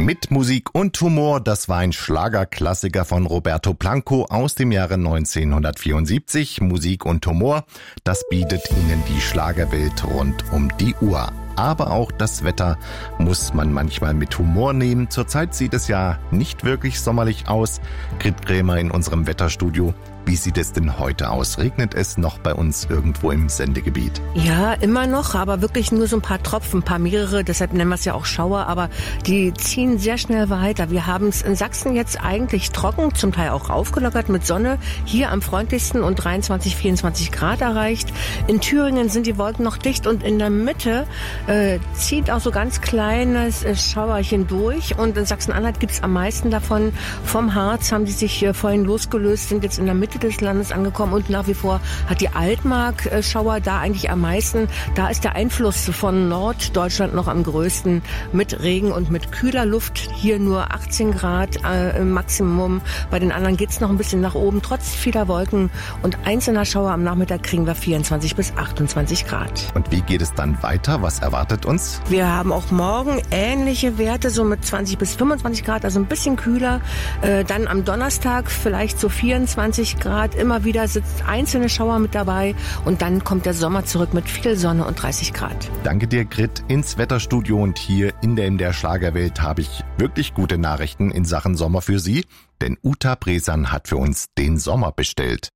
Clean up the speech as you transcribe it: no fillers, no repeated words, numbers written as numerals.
Mit Musik und Humor, das war ein Schlagerklassiker von Roberto Blanco aus dem Jahre 1974. Musik und Humor, das bietet Ihnen die Schlagerwelt rund um die Uhr. Aber auch das Wetter muss man manchmal mit Humor nehmen. Zurzeit sieht es ja nicht wirklich sommerlich aus. Grit Krämer in unserem Wetterstudio. Wie sieht es denn heute aus? Regnet es noch bei uns irgendwo im Sendegebiet? Ja, immer noch, aber wirklich nur so ein paar Tropfen, ein paar mehrere. Deshalb nennen wir es ja auch Schauer, aber die ziehen sehr schnell weiter. Wir haben es in Sachsen jetzt eigentlich trocken, zum Teil auch aufgelockert mit Sonne. Hier am freundlichsten und 23, 24 Grad erreicht. In Thüringen sind die Wolken noch dicht und in der Mitte zieht auch so ganz kleines Schauerchen durch. Und in Sachsen-Anhalt gibt es am meisten davon. Vom Harz haben die sich vorhin losgelöst, sind jetzt in der Mitte des Landes angekommen und nach wie vor hat die Altmark Schauer da eigentlich am meisten. Da ist der Einfluss von Norddeutschland noch am größten mit Regen und mit kühler Luft. Hier nur 18 Grad im Maximum. Bei den anderen geht's noch ein bisschen nach oben, trotz vieler Wolken und einzelner Schauer am Nachmittag kriegen wir 24 bis 28 Grad. Und wie geht es dann weiter? Was erwartet uns? Wir haben auch morgen ähnliche Werte, so mit 20 bis 25 Grad, also ein bisschen kühler. Dann am Donnerstag vielleicht so 24 Grad. Immer wieder sitzt einzelne Schauer mit dabei und dann kommt der Sommer zurück mit viel Sonne und 30 Grad. Danke dir, Grit, ins Wetterstudio, und hier in der Schlagerwelt habe ich wirklich gute Nachrichten in Sachen Sommer für Sie, denn Uta Bresan hat für uns den Sommer bestellt.